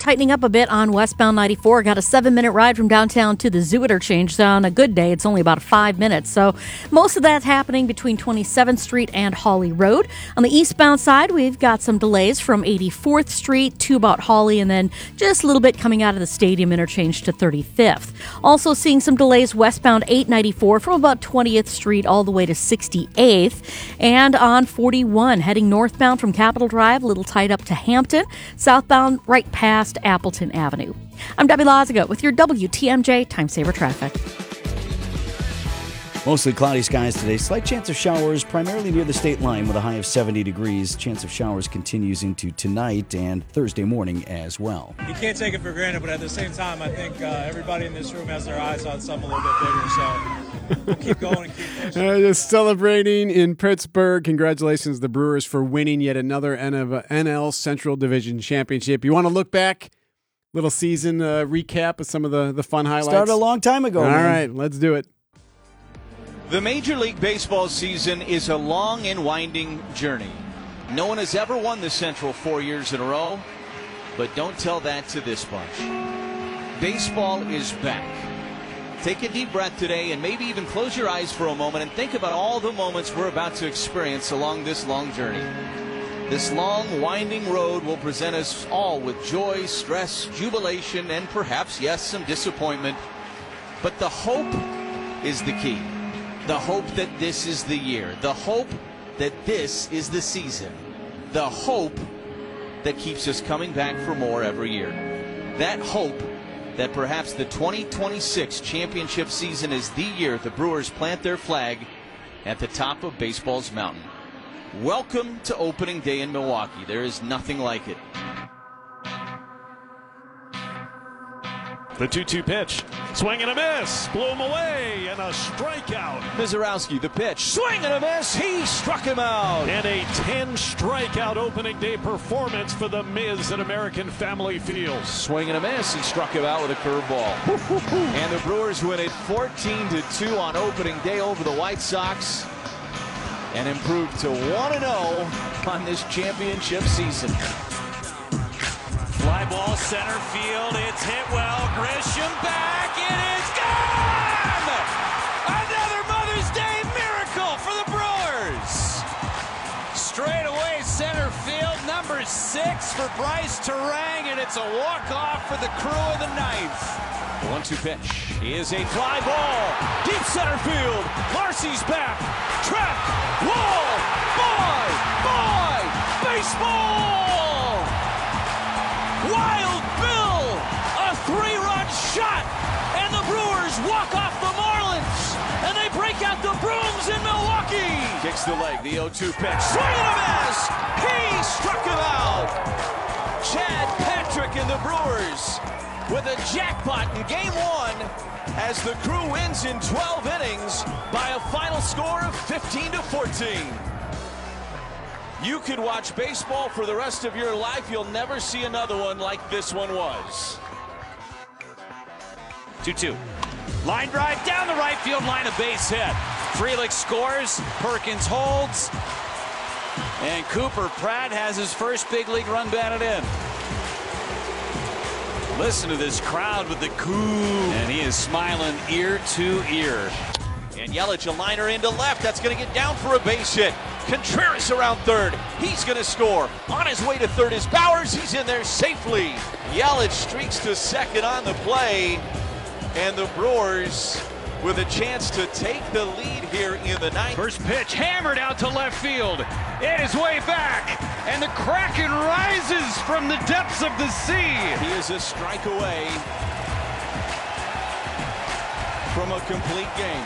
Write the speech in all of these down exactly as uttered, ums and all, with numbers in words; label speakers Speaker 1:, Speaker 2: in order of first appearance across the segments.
Speaker 1: tightening up a bit on westbound ninety-four. Got a seven-minute ride from downtown to the Zoo interchange. So on a good day, it's only about five minutes. So most of that's happening between twenty-seventh Street and Hawley Road. On the eastbound side, we've got some delays from eighty-fourth Street to about Hawley, and then just a little bit coming out of the Stadium interchange to thirty-fifth. Also seeing some delays westbound eight ninety-four from about twentieth Street all the way to sixty-eighth. And on forty-one, heading northbound from Capitol Drive, a little tight up to Hampton. Southbound right past Appleton Avenue. I'm Debbie Lazaga with your W T M J Time Saver Traffic.
Speaker 2: Mostly cloudy skies today. Slight chance of showers primarily near the state line with a high of seventy degrees. Chance of showers continues into tonight and Thursday morning as well.
Speaker 3: You can't take it for granted, but at the same time, I think uh, everybody in this room has their eyes on something a little bit bigger, so we'll keep going and keep pushing.
Speaker 4: Uh, just celebrating in Pittsburgh. Congratulations to the Brewers for winning yet another N L Central Division Championship. You want to look back? Little season uh, recap of some of the, the fun highlights?
Speaker 2: Started a long time ago.
Speaker 4: All
Speaker 2: man.
Speaker 4: right, let's do it.
Speaker 5: The Major League Baseball season is a long and winding journey. No one has ever won the Central four years in a row, but don't tell that to this bunch. Baseball is back. Take a deep breath today and maybe even close your eyes for a moment and think about all the moments we're about to experience along this long journey. This long, winding road will present us all with joy, stress, jubilation, and perhaps, yes, some disappointment. But the hope is the key. The hope that this is the year. The hope that this is the season. The hope that keeps us coming back for more every year. That hope that perhaps the twenty twenty-six championship season is the year the Brewers plant their flag at the top of baseball's mountain. Welcome to opening day in Milwaukee. There is nothing like it.
Speaker 6: The two two pitch. Swing and a miss. Blew him away. And a strikeout.
Speaker 5: Mizorowski, the pitch. Swing and a miss. He struck him out.
Speaker 6: And a ten strikeout opening day performance for the Miz at American Family Fields.
Speaker 5: Swing and a miss. He struck him out with a curveball. And the Brewers win it fourteen to two on opening day over the White Sox and improve to one and oh on this championship season.
Speaker 7: Fly ball center field. It's hit well. Grisham back. It is gone! Another Mother's Day miracle for the Brewers. Straight away center field. Number six for Bryce Terang, and it's a walk-off for the crew of the ninth.
Speaker 5: The one two pitch is a fly ball. Deep center field. Marcy's back. Track. Wall. Boy. Boy. Baseball. Wild Bill, a three-run shot, and the Brewers walk off the Marlins, and they break out the brooms in Milwaukee. Kicks the leg, the oh two pitch, swing and a miss. He struck him out. Chad Patrick and the Brewers with a jackpot in game one as the crew wins in twelve innings by a final score of fifteen to fourteen. You could watch baseball for the rest of your life. You'll never see another one like this one was.
Speaker 7: two two. Line drive down the right field line, a base hit. Frelick scores. Perkins holds. And Cooper Pratt has his first big league run batted in. Listen to this crowd with the coo. And he is smiling ear to ear.
Speaker 5: And Yelich, a liner into left. That's going to get down for a base hit. Contreras around third. He's going to score. On his way to third is Bowers. He's in there safely. Yelich streaks to second on the play. And the Brewers with a chance to take the lead here in the ninth.
Speaker 7: First pitch hammered out to left field. It is way back. And the Kraken rises from the depths of the sea.
Speaker 5: He is a strike away from a complete game.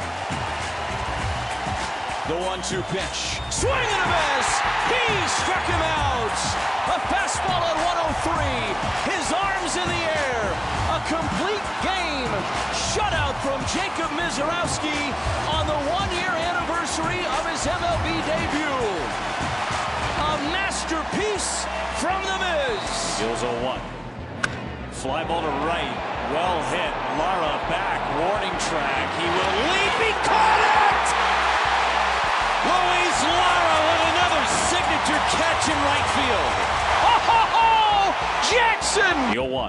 Speaker 5: The one two pitch. Swing and a miss. He struck him out. A fastball at one oh three. His arms in the air. A complete game. Shutout from Jacob Mizorowski on the one-year anniversary of his M L B debut. A masterpiece from the Miz.
Speaker 7: Here's oh one. Fly ball to right. Well hit. Lara back. Warning track. He will leap. He caught it! Luis Lara with another signature catch in right field. Oh, ho, ho! Jackson! oh one.